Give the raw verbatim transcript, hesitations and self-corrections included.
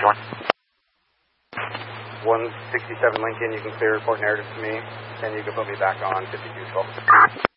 one sixty-seven Lincoln, you can clear report narrative to me, and you can put me back on fifty-two twelve.